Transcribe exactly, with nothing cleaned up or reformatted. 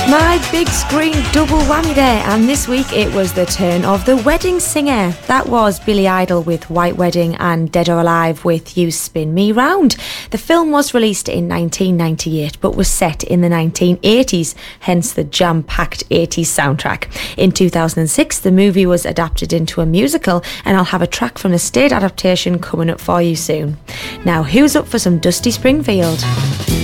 My big screen double whammy there, and this week it was the turn of the wedding singer. That was Billy Idol with White Wedding and Dead or Alive with You Spin Me Round. The film was released in nineteen ninety-eight but was set in the nineteen eighties, hence the jam-packed eighties soundtrack. In two thousand six the movie was adapted into a musical, and I'll have a track from the stage adaptation coming up for you soon. Now, who's up for some Dusty Springfield?